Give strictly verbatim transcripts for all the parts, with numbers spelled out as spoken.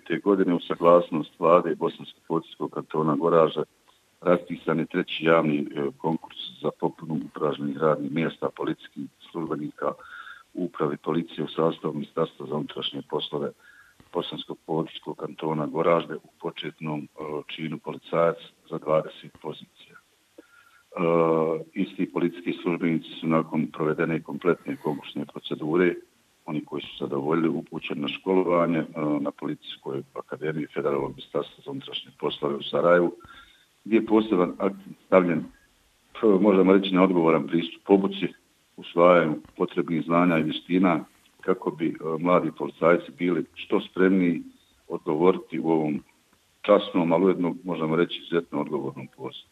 devete. godine u saglasnost vlade Bosansko-Policijskog kantona Goražde raspisan je treći javni konkurs za popunu upražnjenih radnih mjesta policijskih službenika u upravi policije u sastavu Ministarstva za unutrašnje poslove Bosansko-Policijskog kantona Goražde u početnom činu policajac za dvadeset pozicija. Isti policijski službenici su nakon provedene kompletne konkursne procedure, oni koji su zadovoljili, upućeni na školovanje na Policijskoj akademiji Federalnog ministarstva za unutrašnje poslove u Sarajevu, gdje je poseban akcent stavljen, možemo reći, na odgovoran pristup obuci, usvajanju potrebnih znanja i vještina kako bi mladi policajci bili što spremniji odgovoriti u ovom časnom, ali ujedno možemo reći izuzetno odgovornom poslu.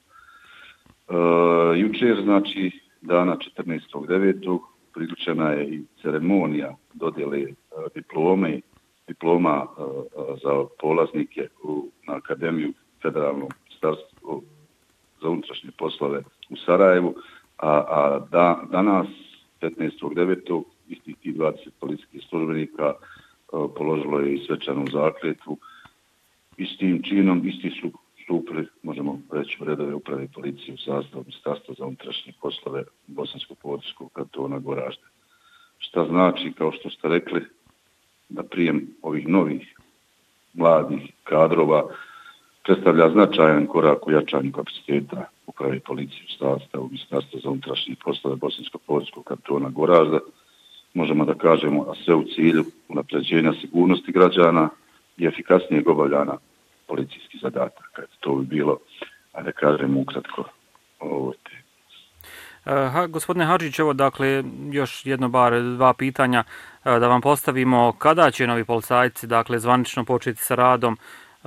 E, jučer, znači dana četrnaestog devetog priključena je i ceremonija dodjele e, diplome, diploma e, za polaznike u, na Akademiju Federalnog ministarstva za unutrašnje poslove u Sarajevu, a, a da, danas petnaestog devetog istih tih dvadeset policijskih službenika uh, položilo je i svečanu zakletvu i s tim činom isti su stupili, možemo reći, u redove uprave policije u sastavu Ministarstva za unutrašnje poslove Bosansko-Policijskog kantona Goražde. Šta znači, kao što ste rekli, da prijem ovih novih mladih kadrova predstavlja značajan korak u jačanju kapaciteta uprave policije u sastavu Ministarstva za unutrašnje poslove Bosansko-Policijskog kantona Goražde. Možemo da kažemo, a sve u cilju unapređenja sigurnosti građana i efikasnijeg obavljanja policijskih zadataka. To bi bilo, a da kažemo ukratko o ovoj temi. Ha, gospodine Hadžić, evo dakle još jedno bar dva pitanja da vam postavimo. Kada će novi policajci dakle zvanično početi sa radom?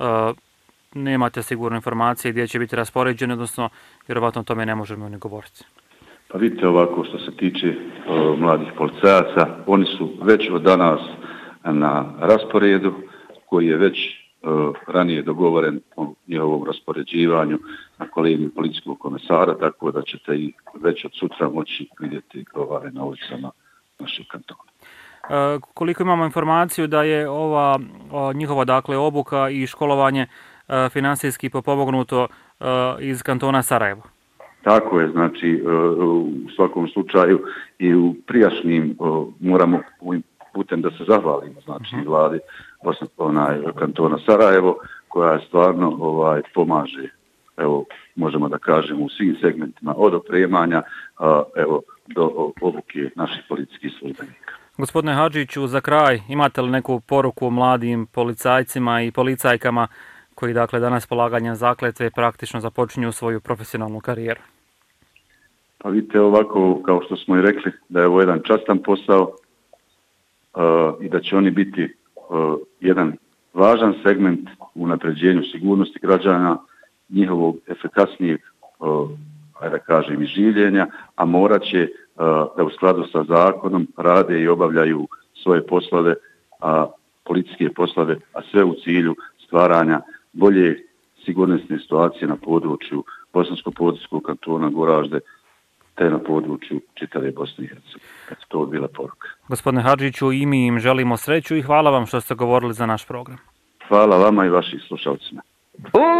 Nemate sigurno informacije gdje će biti raspoređeni, odnosno vjerovatno o tome ne možemo ni govoriti. Pa vidite ovako, što se tiče o, mladih policajaca, oni su već od danas na rasporedu koji je već o, ranije dogovoren o njihovom raspoređivanju na kolegiju policijskog komesara, tako da ćete i već od sutra moći vidjeti ovaj na ulicama našeg kantona. E, koliko imamo informaciju da je ova o, njihova dakle obuka i školovanje e, finansijski potpomognuto e, iz kantona Sarajevo? Tako je, znači u svakom slučaju i u prijašnjim moramo putem da se zahvalimo, znači uh-huh. vladi onaj kantona Sarajevo, koja stvarno ovaj pomaže, evo možemo da kažemo, u svim segmentima od opremanja evo do obuke naših policijskih službenika. Gospodine Hadžiću, za kraj imate li neku poruku mladim policajcima i policajkama koji dakle danas polaganjem zakletve praktično započinju svoju profesionalnu karijeru? Pa vidite ovako, kao što smo i rekli, da je ovo jedan častan posao uh, i da će oni biti uh, jedan važan segment u unapređenju sigurnosti građana, njihovog efikasnijeg, uh, ajde da kažem, življenja, a morat će uh, da u skladu sa zakonom rade i obavljaju svoje poslove, a policijske poslove, a sve u cilju stvaranja bolje sigurnosne situacije na području Bosansko-Policijskog kantona Goražde te na području čitave Bosne i Hercegovine. To je bila poruka. Gospodine Hadžiću, i mi im želimo sreću i hvala vam što ste govorili za naš program. Hvala vama i vašim slušalcima.